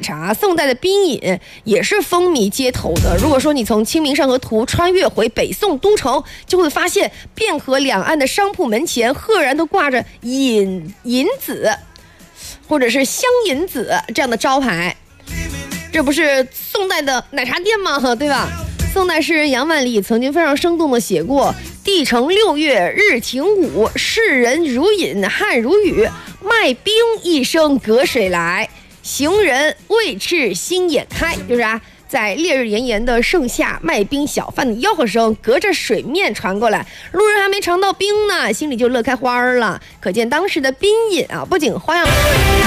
茶，宋代的冰饮也是风靡街头的。如果说你从《清明上河图》穿越回北宋都城，就会发现汴河两岸的商铺门前赫然都挂着银子或者是香银子这样的招牌。这不是宋代的奶茶店吗？对吧？宋代诗人杨万里曾经非常生动地写过：帝城6月日晴午，世人如饮汗如雨，卖冰一声隔水来，行人未至心也开。就是在烈日炎炎的盛夏，卖冰小贩的吆喝声隔着水面传过来，路人还没尝到冰呢，心里就乐开花了。可见当时的冰饮不仅花样